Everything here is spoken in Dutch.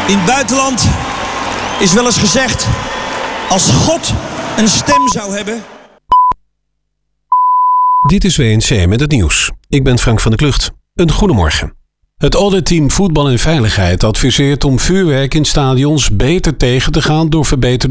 In het buitenland is wel eens gezegd, als God een stem zou hebben... Dit is WNC met het nieuws. Ik ben Frank van der Klucht. Een goedemorgen. Het auditteam Voetbal en Veiligheid adviseert om vuurwerk in stadions beter tegen te gaan door verbeterde